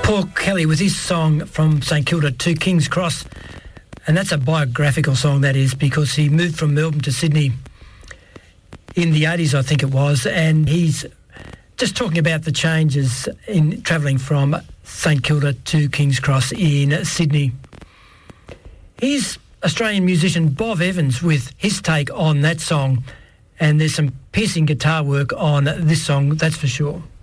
Paul Kelly with his song From St Kilda to King's Cross, and that's a biographical song, that is, because he moved from Melbourne to Sydney in the 80s, I think it was, and he's just talking about the changes in travelling from St Kilda to King's Cross in Sydney. Here's Australian musician Bob Evans with his take on that song, and there's some piercing guitar work on this song, that's for sure.